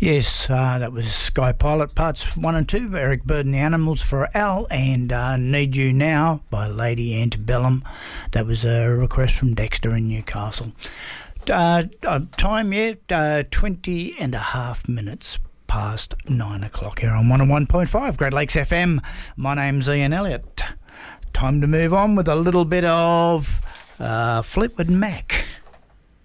Yes, that was Sky Pilot Parts 1 and 2, Eric Bird and the Animals for Al, and Need You Now by Lady Antebellum. That was a request from Dexter in Newcastle. Time yet, 20 and a half minutes past 9 o'clock here on 101.5 Great Lakes FM. My name's Ian Elliott. Time to move on with a little bit of Fleetwood Mac.